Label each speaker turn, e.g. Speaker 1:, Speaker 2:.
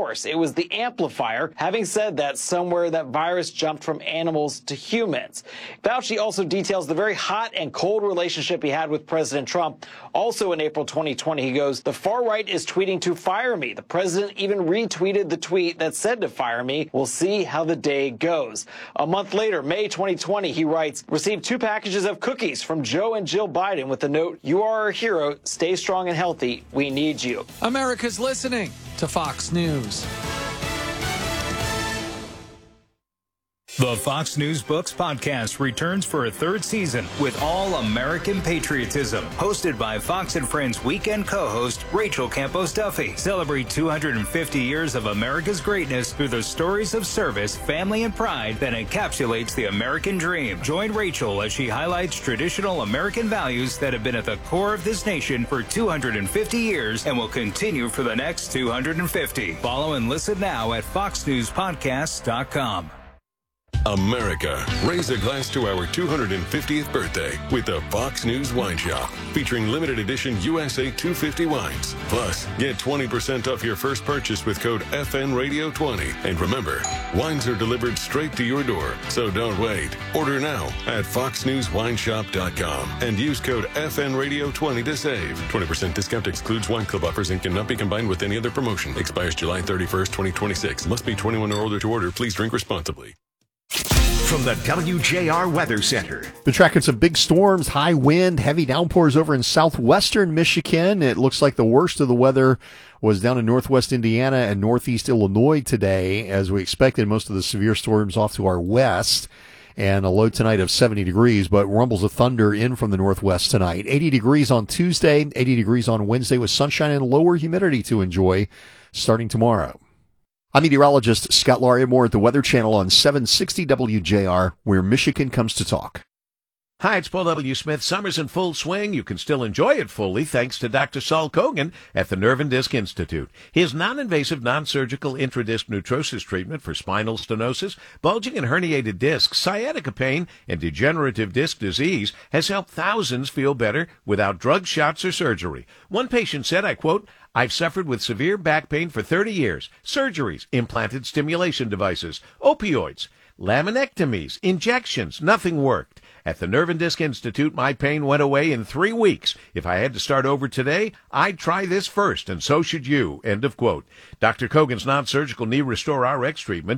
Speaker 1: source. It was the amplifier, having said that somewhere that virus jumped from animals to humans. Fauci also details the very hot and cold relationship he had with President Trump. Also in April 2020, he goes, "The far right is tweeting to fire me. The president even retweeted the tweet that said to fire me. We'll see how the day goes." A month later, May 2020, he writes, "Received 2 packages of cookies from Joe and Jill Biden with the note, 'You are our hero. Stay strong and healthy. We need you.'"
Speaker 2: America's listening to Fox News.
Speaker 3: The Fox News Books podcast returns for a 3rd season with all American patriotism. Hosted by Fox and Friends weekend co-host Rachel Campos Duffy. Celebrate 250 years of America's greatness through the stories of service, family, and pride that encapsulates the American dream. Join Rachel as she highlights traditional American values that have been at the core of this nation for 250 years and will continue for the next 250. Follow and listen now at foxnewspodcasts.com.
Speaker 4: America, raise a glass to our 250th birthday with the Fox News Wine Shop, featuring limited edition USA 250 wines. Plus, get 20% off your first purchase with code FNRadio20. And remember, wines are delivered straight to your door, so don't wait. Order now at foxnewswineshop.com and use code FNRadio20 to save. 20% discount excludes wine club offers and cannot be combined with any other promotion. Expires July 31st, 2026. Must be 21 or older to order. Please drink responsibly.
Speaker 5: From the WJR Weather Center.
Speaker 6: Been tracking some big storms, high wind, heavy downpours over in southwestern Michigan. It looks like the worst of the weather was down in northwest Indiana and northeast Illinois today. As we expected, most of the severe storms off to our west. And a low tonight of 70 degrees, but rumbles of thunder in from the northwest tonight. 80 degrees on Tuesday, 80 degrees on Wednesday with sunshine and lower humidity to enjoy starting tomorrow. I'm meteorologist Scott Laria, more at the Weather Channel on 760 WJR, where Michigan comes to talk.
Speaker 5: Hi, it's Paul W. Smith. Summer's in full swing. You can still enjoy it fully thanks to Dr. Saul Kogan at the Nerve and Disc Institute. His non-invasive, non-surgical intradisc neutrosis treatment for spinal stenosis, bulging and herniated discs, sciatica pain, and degenerative disc disease has helped thousands feel better without drugs, shots, or surgery. One patient said, I quote, "I've suffered with severe back pain for 30 years. Surgeries, implanted stimulation devices, opioids, laminectomies, injections, nothing worked. At the Nerve and Disc Institute, my pain went away in 3 weeks. If I had to start over today, I'd try this first, and so should you." End of quote. Dr. Kogan's non-surgical knee restore RX treatment